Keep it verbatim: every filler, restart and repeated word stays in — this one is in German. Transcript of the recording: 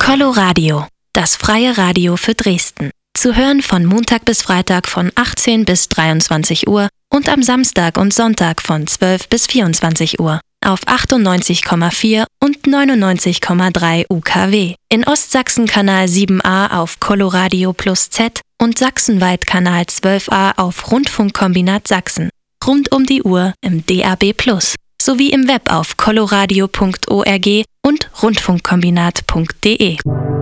Coloradio, das freie Radio für Dresden. Zu hören von Montag bis Freitag von achtzehn bis dreiundzwanzig Uhr und am Samstag und Sonntag von zwölf bis vierundzwanzig Uhr auf achtundneunzig Komma vier und neunundneunzig Komma drei U K W. In Ostsachsen Kanal sieben a auf Coloradio Plus Z und sachsenweit Kanal zwölf a auf Rundfunkkombinat Sachsen. Rund um die Uhr im D A B Plus sowie im Web auf coloradio punkt org und rundfunkkombinat punkt de.